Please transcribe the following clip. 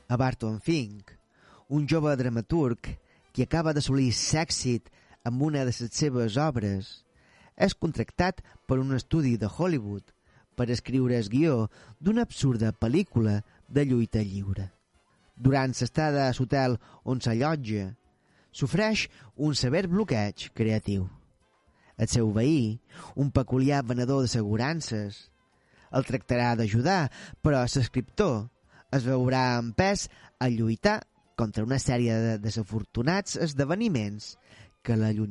A Barton Fink, un jove dramaturg que acaba d'assolir l'èxit amb una de les seves obres, és contractat per un estudi de Hollywood per escriure el guió d'una absurda pel·lícula de lluita lliure. Durant l'estada a l'hotel on s'allotja, sofreix un sever bloqueig creatiu. El seu veí, un peculiar venedor d'assegurances, el tractarà d'ajudar, però l'escriptor es veurà empès a lluitar contra una sèrie de desafortunats esdeveniments que l'allunyaran